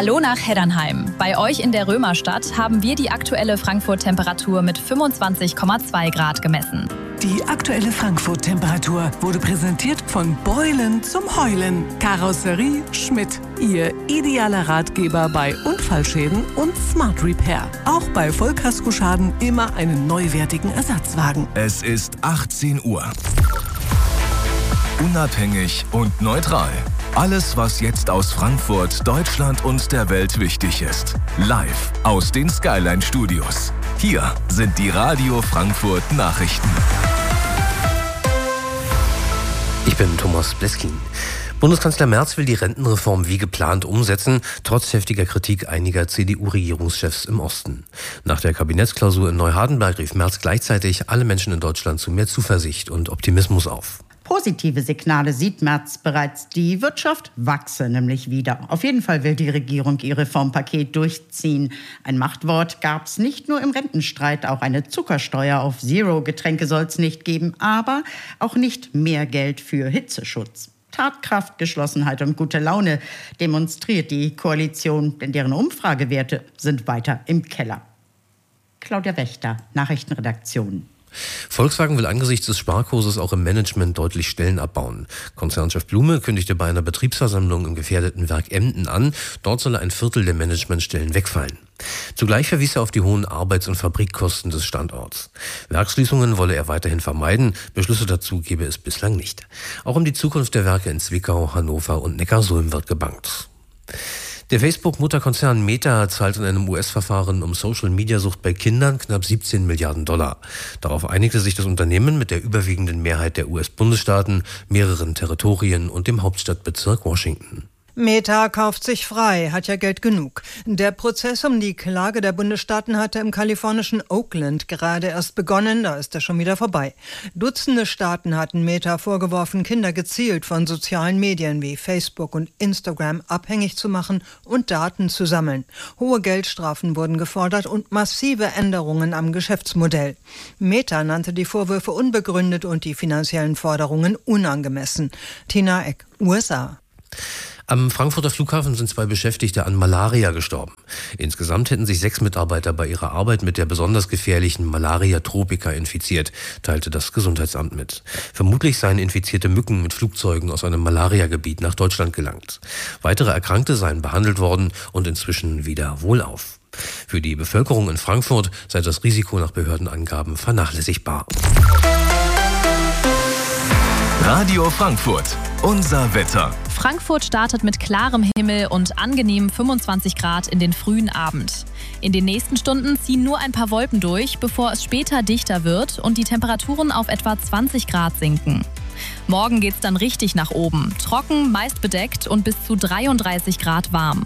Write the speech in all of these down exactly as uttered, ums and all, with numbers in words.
Hallo nach Heddernheim. Bei euch in der Römerstadt haben wir die aktuelle Frankfurt-Temperatur mit fünfundzwanzig Komma zwei Grad gemessen. Die aktuelle Frankfurt-Temperatur wurde präsentiert von Beulen zum Heulen. Karosserie Schmidt. Ihr idealer Ratgeber bei Unfallschäden und Smart Repair. Auch bei Vollkaskoschaden immer einen neuwertigen Ersatzwagen. Es ist achtzehn Uhr. Unabhängig und neutral. Alles, was jetzt aus Frankfurt, Deutschland und der Welt wichtig ist. Live aus den Skyline Studios. Hier sind die Radio Frankfurt Nachrichten. Ich bin Thomas Bleskin. Bundeskanzler Merz will die Rentenreform wie geplant umsetzen, trotz heftiger Kritik einiger C D U-Regierungschefs im Osten. Nach der Kabinettsklausur in Neuhardenberg rief Merz gleichzeitig alle Menschen in Deutschland zu mehr Zuversicht und Optimismus auf. Positive Signale sieht Merz bereits. Die Wirtschaft wachse nämlich wieder. Auf jeden Fall will die Regierung ihr Reformpaket durchziehen. Ein Machtwort gab es nicht nur im Rentenstreit. Auch eine Zuckersteuer auf Zero-Getränke soll es nicht geben. Aber auch nicht mehr Geld für Hitzeschutz. Tatkraft, Geschlossenheit und gute Laune demonstriert die Koalition, denn deren Umfragewerte sind weiter im Keller. Claudia Wächter, Nachrichtenredaktion. Volkswagen will angesichts des Sparkurses auch im Management deutlich Stellen abbauen. Konzernchef Blume kündigte bei einer Betriebsversammlung im gefährdeten Werk Emden an, dort solle ein Viertel der Managementstellen wegfallen. Zugleich verwies er auf die hohen Arbeits- und Fabrikkosten des Standorts. Werksschließungen wolle er weiterhin vermeiden, Beschlüsse dazu gebe es bislang nicht. Auch um die Zukunft der Werke in Zwickau, Hannover und Neckarsulm wird gebangt. Der Facebook-Mutterkonzern Meta zahlt in einem U S-Verfahren um Social-Media-Sucht bei Kindern knapp siebzehn Milliarden Dollar. Darauf einigte sich das Unternehmen mit der überwiegenden Mehrheit der U S-Bundesstaaten, mehreren Territorien und dem Hauptstadtbezirk Washington. Meta kauft sich frei, hat ja Geld genug. Der Prozess um die Klage der Bundesstaaten hatte im kalifornischen Oakland gerade erst begonnen, da ist er schon wieder vorbei. Dutzende Staaten hatten Meta vorgeworfen, Kinder gezielt von sozialen Medien wie Facebook und Instagram abhängig zu machen und Daten zu sammeln. Hohe Geldstrafen wurden gefordert und massive Änderungen am Geschäftsmodell. Meta nannte die Vorwürfe unbegründet und die finanziellen Forderungen unangemessen. Tina Eck, U S A. Am Frankfurter Flughafen sind zwei Beschäftigte an Malaria gestorben. Insgesamt hätten sich sechs Mitarbeiter bei ihrer Arbeit mit der besonders gefährlichen Malaria tropica infiziert, teilte das Gesundheitsamt mit. Vermutlich seien infizierte Mücken mit Flugzeugen aus einem Malariagebiet nach Deutschland gelangt. Weitere Erkrankte seien behandelt worden und inzwischen wieder wohlauf. Für die Bevölkerung in Frankfurt sei das Risiko nach Behördenangaben vernachlässigbar. Radio Frankfurt, unser Wetter. Frankfurt startet mit klarem Himmel und angenehmen fünfundzwanzig Grad in den frühen Abend. In den nächsten Stunden ziehen nur ein paar Wolken durch, bevor es später dichter wird und die Temperaturen auf etwa zwanzig Grad sinken. Morgen geht's dann richtig nach oben. Trocken, meist bedeckt und bis zu dreiunddreißig Grad warm.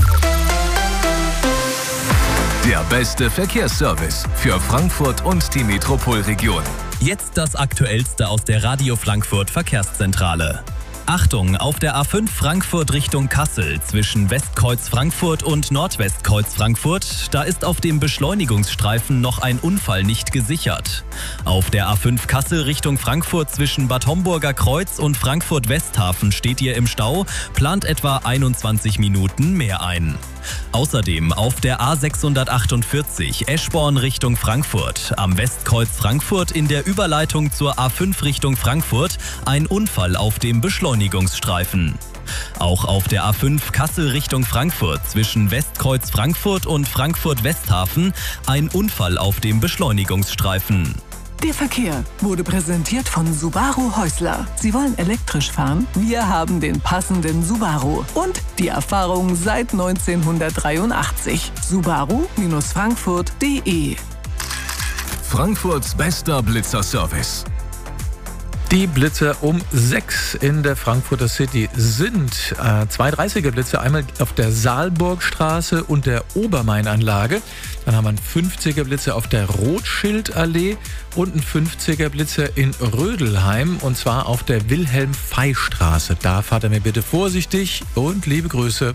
Der beste Verkehrsservice für Frankfurt und die Metropolregion. Jetzt das Aktuellste aus der Radio Frankfurt Verkehrszentrale. Achtung, auf der A fünf Frankfurt Richtung Kassel zwischen Westkreuz Frankfurt und Nordwestkreuz Frankfurt, da ist auf dem Beschleunigungsstreifen noch ein Unfall nicht gesichert. Auf der A fünf Kassel Richtung Frankfurt zwischen Bad Homburger Kreuz und Frankfurt Westhafen steht ihr im Stau, plant etwa einundzwanzig Minuten mehr ein. Außerdem auf der A sechshundertachtundvierzig Eschborn Richtung Frankfurt, am Westkreuz Frankfurt in der Überleitung zur A fünf Richtung Frankfurt ein Unfall auf dem Beschleunigungsstreifen. Auch auf der A fünf Kassel Richtung Frankfurt zwischen Westkreuz Frankfurt und Frankfurt Westhafen ein Unfall auf dem Beschleunigungsstreifen. Der Verkehr wurde präsentiert von Subaru Häusler. Sie wollen elektrisch fahren? Wir haben den passenden Subaru und die Erfahrung seit neunzehnhundertdreiundachtzig. Subaru Frankfurt punkt de. Frankfurts bester Blitzerservice. Die Blitze um sechs in der Frankfurter City sind äh, zwei dreißiger Blitze, einmal auf der Saalburgstraße und der Obermainanlage. Dann haben wir einen fünfziger Blitze auf der Rothschildallee und einen fünfziger Blitze in Rödelheim und zwar auf der Wilhelm-Fey-Straße. Da fahrt ihr mir bitte vorsichtig und liebe Grüße.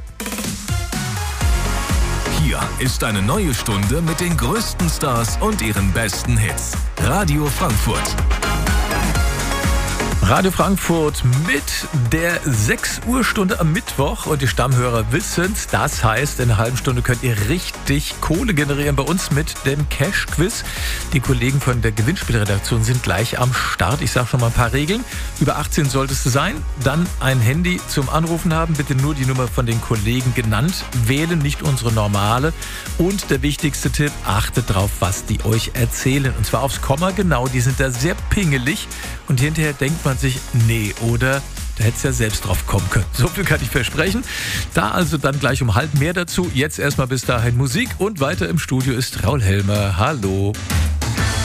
Hier ist eine neue Stunde mit den größten Stars und ihren besten Hits. Radio Frankfurt. Radio Frankfurt mit der sechs Uhr Stunde am Mittwoch und die Stammhörer wissen's. Das heißt, in einer halben Stunde könnt ihr richtig Kohle generieren bei uns mit dem Cash-Quiz. Die Kollegen von der Gewinnspielredaktion sind gleich am Start. Ich sage schon mal ein paar Regeln. Über achtzehn solltest du sein, dann ein Handy zum Anrufen haben. Bitte nur die Nummer von den Kollegen genannt wählen, nicht unsere normale. Und der wichtigste Tipp, achtet drauf, was die euch erzählen. Und zwar aufs Komma genau. Die sind da sehr pingelig und hinterher denkt man sich, nee, oder? Da hättest ja selbst drauf kommen können. So viel kann ich versprechen. Da also dann gleich um halb mehr dazu. Jetzt erstmal bis dahin Musik und weiter im Studio ist Raul Helmer. Hallo.